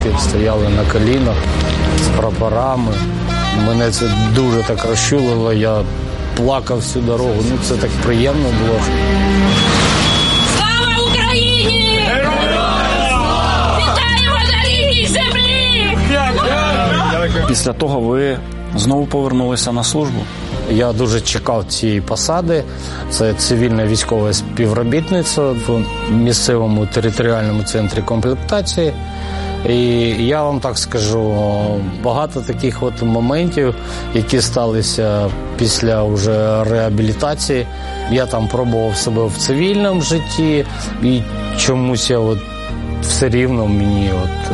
стояли на колінах з прапорами. Мене це дуже так розчулило, я плакав всю дорогу. Це так приємно було. Слава Україні! Вітаємо на рідній землі! Після того ви знову повернулися на службу? Я дуже чекав цієї посади. Це цивільне військове співробітництво в місцевому територіальному центрі комплектації. І я вам так скажу, багато таких от моментів, які сталися після вже реабілітації. Я там пробував себе в цивільному житті, і чомусь я все рівно мені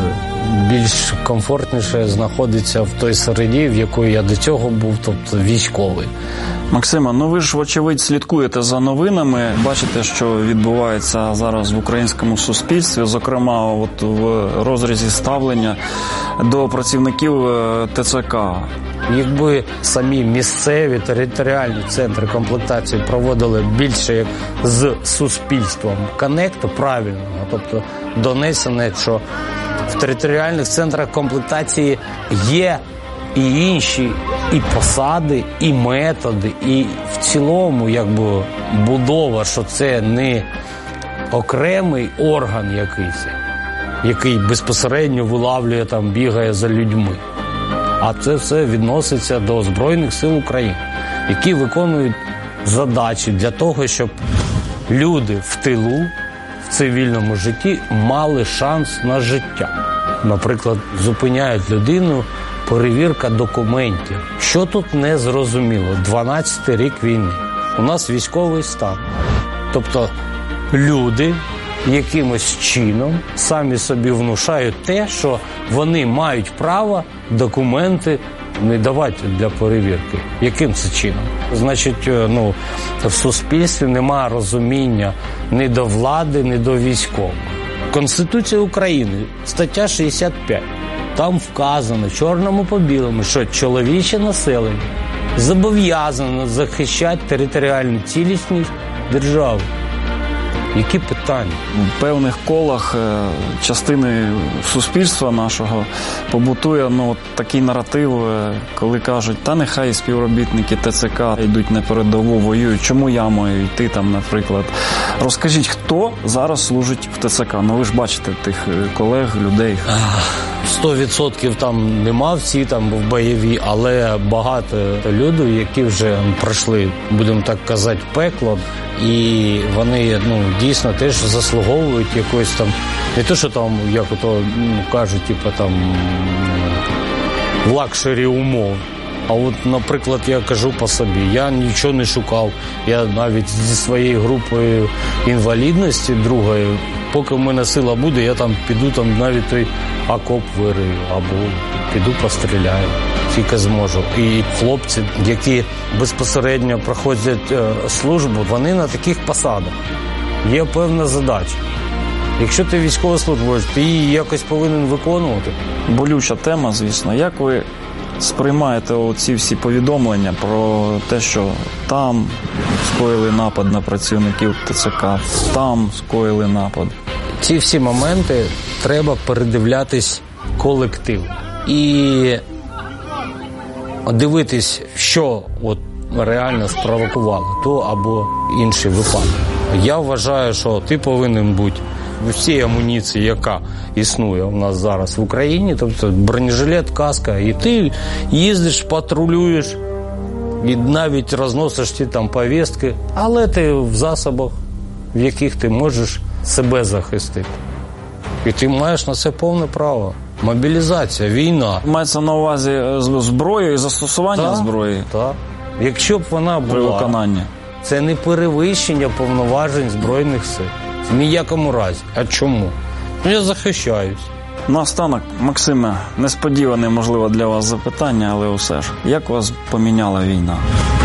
більш комфортніше знаходиться в той середі, в якої я до цього був, тобто військовий. Максиме, ви ж, вочевидь, слідкуєте за новинами, бачите, що відбувається зараз в українському суспільстві, зокрема в розрізі ставлення до працівників ТЦК. Якби самі місцеві територіальні центри комплектації проводили більше як з суспільством коннекту правильного, тобто донесене, що в територіальних центрах комплектації є і інші і посади, і методи, і в цілому будова, що це не окремий орган якийсь, який безпосередньо вилавлює, бігає за людьми. А це все відноситься до Збройних сил України, які виконують задачі для того, щоб люди в тилу, в цивільному житті мали шанс на життя. Наприклад, зупиняють людину, перевірка документів. Що тут не зрозуміло? 12-й рік війни. У нас військовий стан. Тобто люди якимось чином самі собі внушають те, що вони мають право документи не давати для перевірки. Яким це чином? Значить, в суспільстві немає розуміння ні до влади, ні до військових. Конституція України, стаття 65. Там вказано чорному по білому, що чоловіче населення зобов'язано захищати територіальну цілісність держави. Які питання? В певних колах частини суспільства нашого побутує такий наратив, коли кажуть, та нехай співробітники ТЦК йдуть на передову, воюють, чому я маю йти там, наприклад. Розкажіть, хто зараз служить в ТЦК? Ви ж бачите тих колег, людей. 100% там нема, всі там в бойові, але багато людей, які вже пройшли, будемо так казати, пекло, і вони дійсно теж заслуговують якоїсь там, не то, що там, як кажуть, лакшері умов. А наприклад, я кажу по собі, я нічого не шукав. Я навіть зі своєю групою інвалідності другої, поки в мене сила буде, я піду навіть той окоп вирию або піду постріляю, тільки зможу. І хлопці, які безпосередньо проходять службу, вони на таких посадах. Є певна задача. Якщо ти військовослужбовець, ти її якось повинен виконувати. Болюча тема, звісно. Як ви сприймаєте оці всі повідомлення про те, що там скоїли напад на працівників ТЦК, там скоїли напад? Ці всі моменти треба передивлятись колектив. І дивитись, що реально спровокувало то або інший випадок. Я вважаю, що ти повинен бути в всій амуніції, яка існує у нас зараз в Україні, тобто бронежилет, каска, і ти їздиш, патрулюєш, і навіть розносиш ті повістки, але ти в засобах, в яких ти можеш себе захистити. І ти маєш на це повне право. Мобілізація, війна. Мається на увазі зброю і застосування зброї? Так. Якщо б вона була, при виконанні. Це не перевищення повноважень Збройних сил. В ніякому разі. А чому? Я захищаюсь. Наостанок, Максиме, несподіване, можливо, для вас запитання, але усе ж. Як вас поміняла війна?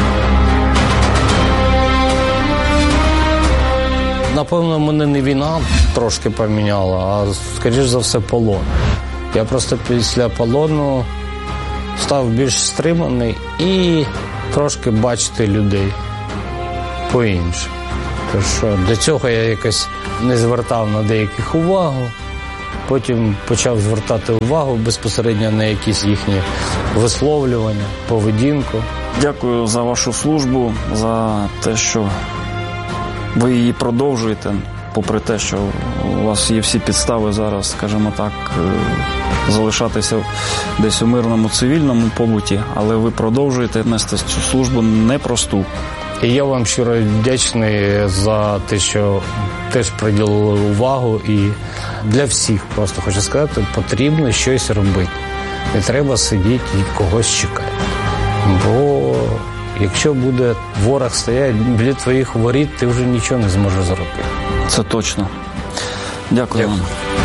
Напевно, мене не війна трошки поміняла, а, скоріш за все, полон. Я просто після полону став більш стриманий і трошки бачити людей по-іншому. Тому що до цього я якось не звертав на деяких увагу, потім почав звертати увагу безпосередньо на якісь їхні висловлювання, поведінку. Дякую за вашу службу, за те, що ви її продовжуєте, попри те, що у вас є всі підстави зараз, скажімо так, залишатися десь у мирному цивільному побуті, але ви продовжуєте нести цю службу непросту. І я вам щиро вдячний за те, що теж приділили увагу. І для всіх, просто хочу сказати, потрібно щось робити. Не треба сидіти і когось чекати. Бо якщо буде ворог стояти біля твоїх воріт, ти вже нічого не зможеш зробити. Це точно. Дякую вам.